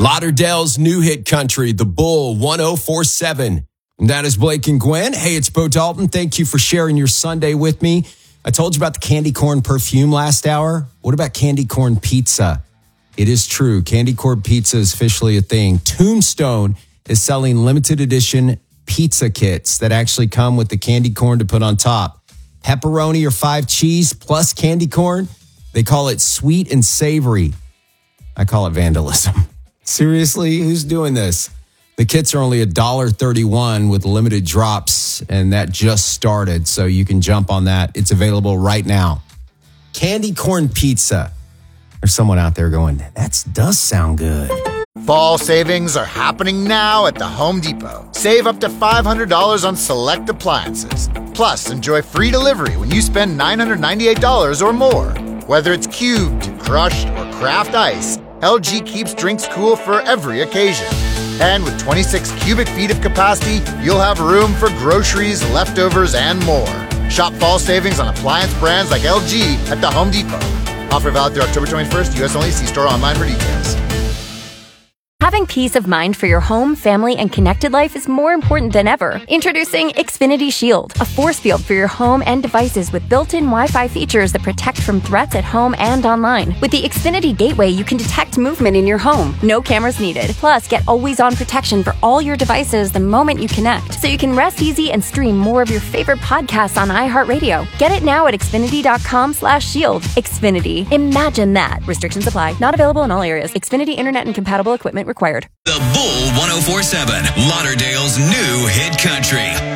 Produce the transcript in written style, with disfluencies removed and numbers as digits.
Lauderdale's new hit country, The Bull 1047. And that is Blake and Gwen. Hey, it's Bo Dalton. Thank you for sharing your Sunday with me. I told you about the candy corn perfume last hour. What about candy corn pizza? It is true. Candy corn pizza is officially a thing. Tombstone is selling limited edition pizza kits that actually come with the candy corn to put on top. Pepperoni or 5 cheese plus candy corn. They call it sweet and savory. I call it vandalism. Seriously, who's doing this? The kits are only $1.31 with limited drops, and that just started, so you can jump on that. It's available right now. Candy corn pizza. There's someone out there going, that does sound good. Fall savings are happening now at the Home Depot. Save up to $500 on select appliances. Plus, enjoy free delivery when you spend $998 or more. Whether it's cubed, crushed, or craft ice, LG keeps drinks cool for every occasion. And with 26 cubic feet of capacity, you'll have room for groceries, leftovers, and more. Shop fall savings on appliance brands like LG at the Home Depot. Offer valid through October 21st, U.S. only. See store online for details. Having peace of mind for your home, family, and connected life is more important than ever. Introducing Xfinity Shield, a force field for your home and devices with built-in Wi-Fi features that protect from threats at home and online. With the Xfinity Gateway, you can detect movement in your home. No cameras needed. Plus, get always-on protection for all your devices the moment you connect, so you can rest easy and stream more of your favorite podcasts on iHeartRadio. Get it now at Xfinity.com/shield. Xfinity. Imagine that. Restrictions apply. Not available in all areas. Xfinity Internet and compatible equipment required. The Bull 1047, Lauderdale's new hit country.